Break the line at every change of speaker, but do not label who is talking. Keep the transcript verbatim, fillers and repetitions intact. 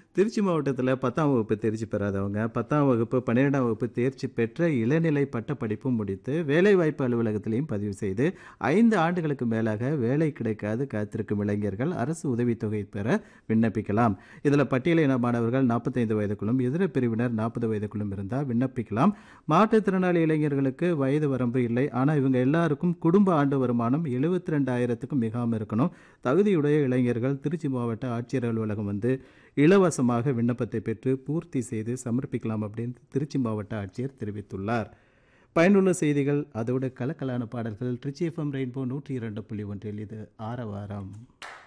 திருச்சி மாவட்டத்தில் பத்தாம் வகுப்பு தேர்ச்சி பெறாதவங்க பத்தாம் வகுப்பு பன்னிரெண்டாம் வகுப்பு தேர்ச்சி பெற்ற இளநிலை பட்டப்படிப்பும் முடித்து வேலைவாய்ப்பு அலுவலகத்திலையும் பதிவு செய்து ஐந்து ஆண்டுகளுக்கு மேலாக வேலை கிடைக்காது காத்திருக்கும் இளைஞர்கள் அரசு உதவித்தொகை பெற விண்ணப்பிக்கலாம். இதில் பட்டியலின மாணவர்கள் நாற்பத்தைந்து வயதுக்குள்ளும் இதர பிரிவினர் நாற்பது வயதுக்குள்ளும் இருந்தால் விண்ணப்பிக்கலாம். மாற்றுத்திறனாளி இளைஞர்களுக்கு வயது வரம்பு இல்லை. ஆனால் இவங்க எல்லாருக்கும் குடும்ப ஆண்டு வருமானம் எழுபத்தி ரெண்டாயிரத்துக்கும் மிகாமல் இருக்கணும். தகுதியுடைய இளைஞர்கள் திருச்சி மாவட்ட ஆட்சியர் அலுவலகம் வந்து இலவசமாக விண்ணப்பத்தை பெற்று பூர்த்தி செய்து சமர்ப்பிக்கலாம் அப்படின்னு திருச்சி மாவட்ட ஆட்சியர் தெரிவித்துள்ளார். பயனுள்ள செய்திகள் அதோடு கலக்கலான பாடல்கள். திருச்சி எஃப்எம் ரெயின்போ நூற்றி இரண்டு புள்ளி ஒன்றில் இது ஆரவாரம்.